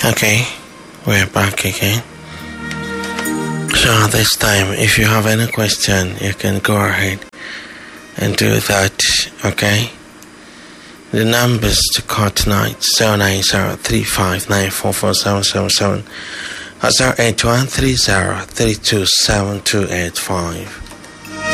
Okay, we're back again. So this time, if you have any question, you can go ahead and do that, okay? The numbers to call tonight, 090-35944777 or 08130-327285.